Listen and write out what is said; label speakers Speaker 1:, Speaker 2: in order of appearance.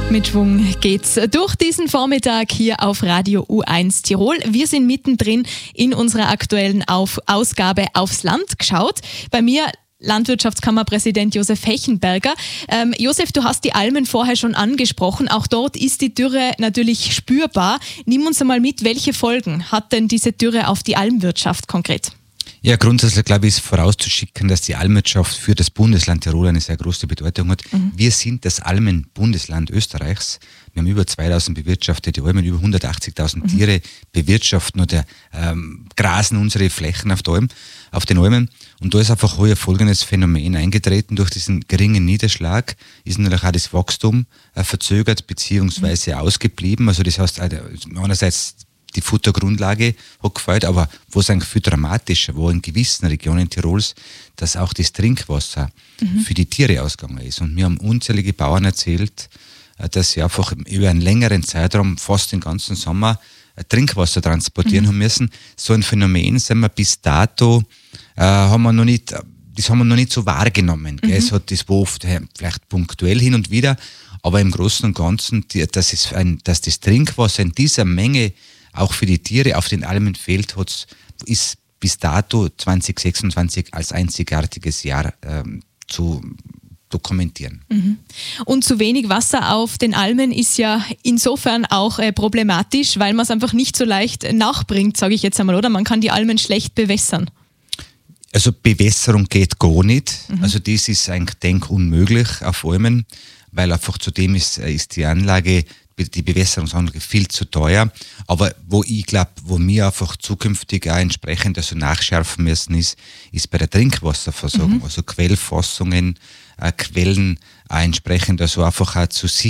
Speaker 1: Mit Schwung geht's durch diesen Vormittag hier auf Radio U1 Tirol. Wir sind mittendrin in unserer aktuellen Ausgabe Aufs Land geschaut. Bei mir Landwirtschaftskammerpräsident Josef Hechenberger. Josef, du hast die Almen vorher schon angesprochen. Auch dort ist die Dürre natürlich spürbar. Nimm uns einmal mit, welche Folgen hat denn diese Dürre auf die Almwirtschaft konkret?
Speaker 2: Ja, grundsätzlich glaube ich, ist vorauszuschicken, dass die Almwirtschaft für das Bundesland Tirol eine sehr große Bedeutung hat. Wir sind das Almenbundesland Österreichs. Wir haben über 2000 bewirtschaftete Almen, über 180.000 Tiere bewirtschaften oder grasen unsere Flächen auf den Almen. Und da ist einfach heuer folgendes Phänomen eingetreten. Durch diesen geringen Niederschlag ist natürlich auch das Wachstum verzögert bzw. ausgeblieben. Also das heißt, einerseits die Futtergrundlage hat gefällt, aber was eigentlich viel dramatischer war in gewissen Regionen Tirols, dass auch das Trinkwasser für die Tiere ausgegangen ist. Und mir haben unzählige Bauern erzählt, dass sie einfach über einen längeren Zeitraum, fast den ganzen Sommer, Trinkwasser transportieren haben müssen. So ein Phänomen sind wir bis dato, haben wir noch nicht so wahrgenommen. Es hat das war oft vielleicht punktuell hin und wieder, aber im Großen und Ganzen, dass das Trinkwasser in dieser Menge auch für die Tiere auf den Almen fehlt, ist bis dato 2026 als einzigartiges Jahr zu dokumentieren.
Speaker 1: Und zu wenig Wasser auf den Almen ist ja insofern auch problematisch, weil man es einfach nicht so leicht nachbringt, sage ich jetzt einmal, oder? Man kann die Almen schlecht bewässern.
Speaker 2: Also Bewässerung geht gar nicht. Also das ist eigentlich unmöglich auf Almen, weil einfach zudem ist die Anlage, die Bewässerungsanlage viel zu teuer. Aber wo wir einfach zukünftig auch entsprechend nachschärfen müssen, ist bei der Trinkwasserversorgung. Also Quellfassungen, Quellen entsprechend einfach auch zu sichern.